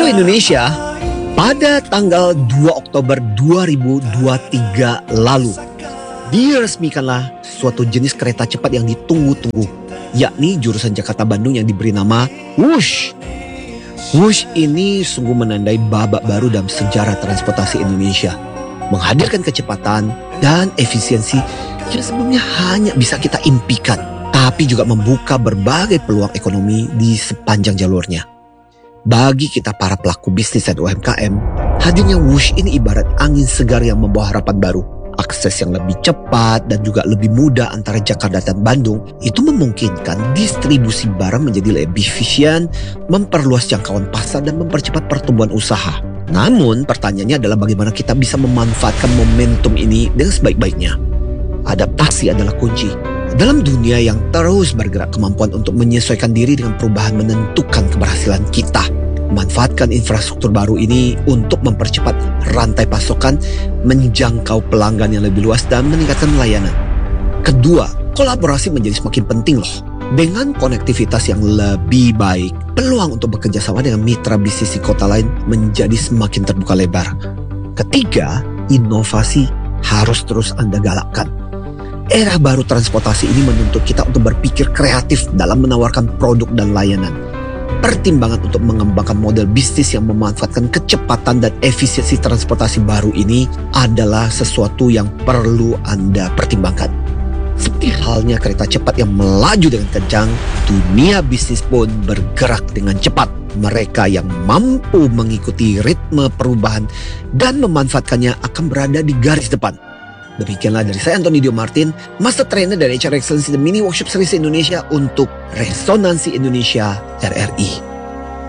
Halo Indonesia, pada tanggal 2 Oktober 2023 lalu diresmikanlah suatu jenis kereta cepat yang ditunggu-tunggu, yakni jurusan Jakarta-Bandung yang diberi nama Wush. Wush ini sungguh menandai babak baru dalam sejarah transportasi Indonesia, menghadirkan kecepatan dan efisiensi yang sebelumnya hanya bisa kita impikan, tapi juga membuka berbagai peluang ekonomi di sepanjang jalurnya. Bagi kita para pelaku bisnis dan UMKM, hadirnya Wush ini ibarat angin segar yang membawa harapan baru. Akses yang lebih cepat dan juga lebih mudah antara Jakarta dan Bandung itu memungkinkan distribusi barang menjadi lebih efisien, memperluas jangkauan pasar dan mempercepat pertumbuhan usaha. Namun pertanyaannya adalah bagaimana kita bisa memanfaatkan momentum ini dengan sebaik-baiknya. Adaptasi adalah kunci. Dalam dunia yang terus bergerak, kemampuan untuk menyesuaikan diri dengan perubahan menentukan keberhasilan kita. Manfaatkan infrastruktur baru ini untuk mempercepat rantai pasokan, menjangkau pelanggan yang lebih luas dan meningkatkan layanan. Kedua, kolaborasi menjadi semakin penting loh. Dengan konektivitas yang lebih baik, peluang untuk bekerja sama dengan mitra bisnis di kota lain menjadi semakin terbuka lebar. Ketiga, inovasi harus terus Anda galakkan. Era baru transportasi ini menuntut kita untuk berpikir kreatif dalam menawarkan produk dan layanan. Pertimbangan untuk mengembangkan model bisnis yang memanfaatkan kecepatan dan efisiensi transportasi baru ini adalah sesuatu yang perlu Anda pertimbangkan. Seperti halnya kereta cepat yang melaju dengan kencang, dunia bisnis pun bergerak dengan cepat. Mereka yang mampu mengikuti ritme perubahan dan memanfaatkannya akan berada di garis depan. Demikianlah dari saya, Antoni Dio Martin, Master Trainer dari HR Excellence The Mini Workshop Series Indonesia untuk Resonansi Indonesia RRI.